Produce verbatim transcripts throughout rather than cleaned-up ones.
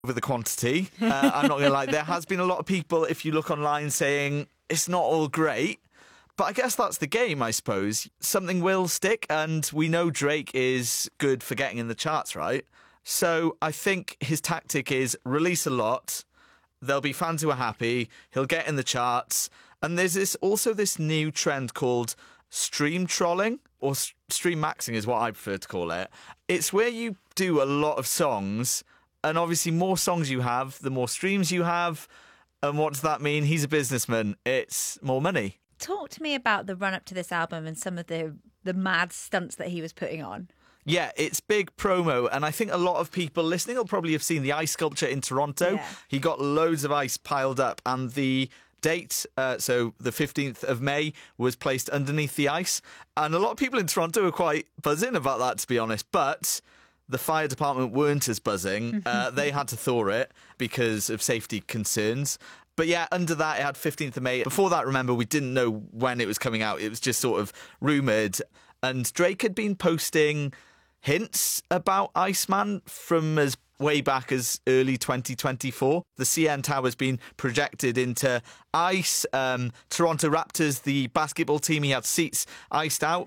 with the quantity. Uh, I'm not going to lie. There has been a lot of people, if you look online, saying it's not all great. But I guess that's the game, I suppose. Something will stick, and we know Drake is good for getting in the charts, right? So I think his tactic is release a lot. There'll be fans who are happy. He'll get in the charts. And there's this also this new trend called stream trolling, or stream maxing is what I prefer to call it. It's where you do a lot of songs, and obviously more songs you have, the more streams you have. And what does that mean? He's a businessman. It's more money. Talk to me about the run-up to this album and some of the, the mad stunts that he was putting on. Yeah, it's big promo, and I think a lot of people listening will probably have seen the ice sculpture in Toronto. Yeah. He got loads of ice piled up, and the date, uh, so the fifteenth of May, was placed underneath the ice. And a lot of people in Toronto were quite buzzing about that, to be honest. But the fire department weren't as buzzing. uh, they had to thaw it because of safety concerns. But yeah, under that, it had fifteenth of May. Before that, remember, we didn't know when it was coming out. It was just sort of rumoured. And Drake had been posting hints about Iceman from as way back as early twenty twenty-four. The C N Tower's been projected into ice. Um, Toronto Raptors, the basketball team, he had seats iced out.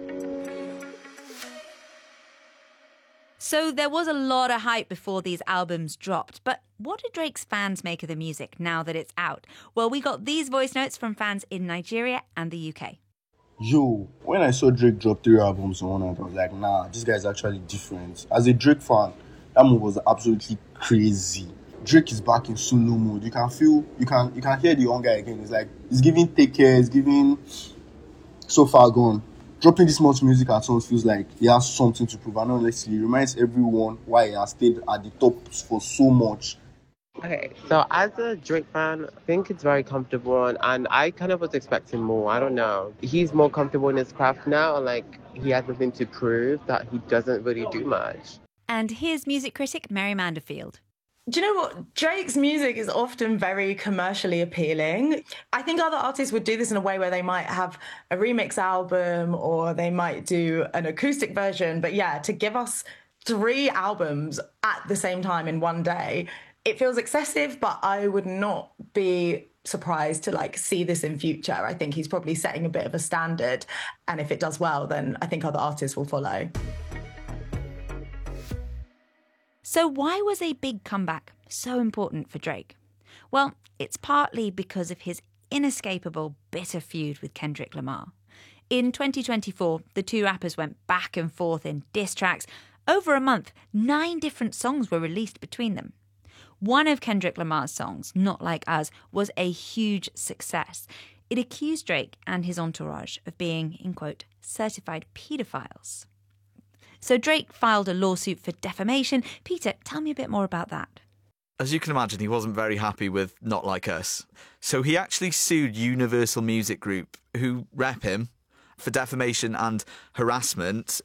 So there was a lot of hype before these albums dropped, but what do Drake's fans make of the music now that it's out? Well, we got these voice notes from fans in Nigeria and the U K. Yo, when I saw Drake drop three albums in one night, I was like, nah, this guy's actually different. As a Drake fan, that move was absolutely crazy. Drake is back in solo mode. You can feel, you can you can hear the young guy again. It's like, he's giving Take Care, he's giving So Far Gone. Dropping this much music at once feels like he has something to prove. And honestly, it reminds everyone why he has stayed at the top for so much. Okay, so as a Drake fan, I think it's very comfortable, and, and I kind of was expecting more. I don't know. He's more comfortable in his craft now, and like he has nothing to prove that he doesn't really do much. And here's music critic Mary Manderfield. Do you know what? Drake's music is often very commercially appealing. I think other artists would do this in a way where they might have a remix album or they might do an acoustic version. But yeah, to give us three albums at the same time in one day, it feels excessive, but I would not be surprised to like see this in future. I think he's probably setting a bit of a standard. And if it does well, then I think other artists will follow. So why was a big comeback so important for Drake? Well, it's partly because of his inescapable bitter feud with Kendrick Lamar. In twenty twenty-four, the two rappers went back and forth in diss tracks. Over a month, nine different songs were released between them. One of Kendrick Lamar's songs, Not Like Us, was a huge success. It accused Drake and his entourage of being, in quote, certified paedophiles. So Drake filed a lawsuit for defamation. Peter, tell me a bit more about that. As you can imagine, he wasn't very happy with Not Like Us. So he actually sued Universal Music Group, who rep him, for defamation and harassment.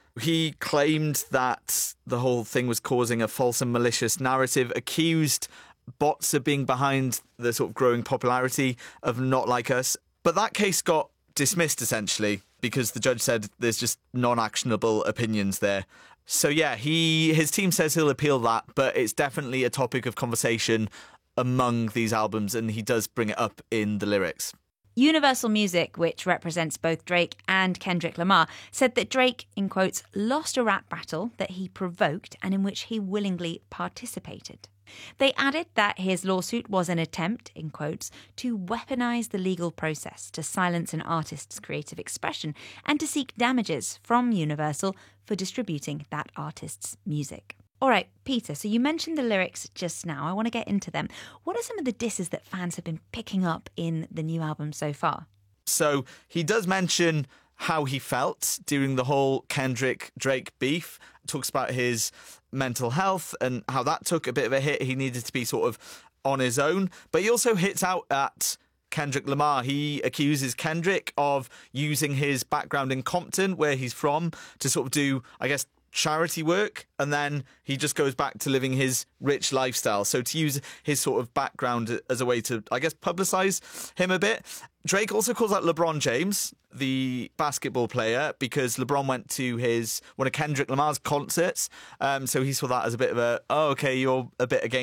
He claimed that the whole thing was causing a false and malicious narrative, accused bots of being behind the sort of growing popularity of Not Like Us. But that case got dismissed, essentially, because the judge said there's just non-actionable opinions there. So yeah, he his team says he'll appeal that, but it's definitely a topic of conversation among these albums, and he does bring it up in the lyrics. Universal Music, which represents both Drake and Kendrick Lamar, said that Drake, in quotes, lost a rap battle that he provoked and in which he willingly participated. They added that his lawsuit was an attempt, in quotes, to weaponize the legal process to silence an artist's creative expression and to seek damages from Universal for distributing that artist's music. All right, Peter, so you mentioned the lyrics just now. I want to get into them. What are some of the disses that fans have been picking up in the new album so far? So he does mention how he felt during the whole Kendrick-Drake beef. Talks about his mental health and how that took a bit of a hit. He needed to be sort of on his own. But he also hits out at Kendrick Lamar. He accuses Kendrick of using his background in Compton, where he's from, to sort of do, I guess, charity work, and then he just goes back to living his rich lifestyle. So to use his sort of background as a way to, I guess, publicize him a bit. Drake also calls out LeBron James, the basketball player, because LeBron went to his one of Kendrick Lamar's concerts. Um, so he saw that as a bit of a, oh, okay, you're a bit against